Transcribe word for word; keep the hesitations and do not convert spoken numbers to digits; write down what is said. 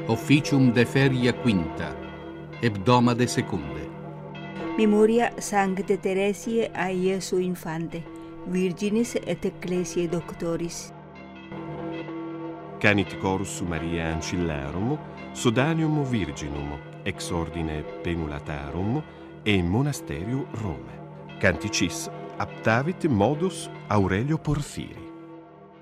Officium de feria quinta, hebdomade secunde. Memoria Sancte Teresiae a Iesu Infante, Virginis et Ecclesiae Doctoris. Canit Corus Mariae Ancillarum, Sodanium Virginum, ex ordine Penulatarum e in Monasterium Rome. Canticis aptavit modus Aurelio Porphyri.